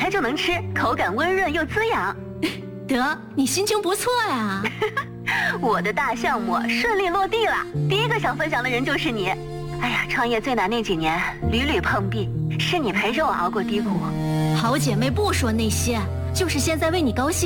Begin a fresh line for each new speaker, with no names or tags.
开就能吃，口感温润又滋养。
得，你心情不错呀。
我的大项目顺利落地了，第一个想分享的人就是你。哎呀，创业最难那几年，屡屡碰壁，是你陪着我熬过低谷。
好姐妹不说那些，就是现在为你高兴。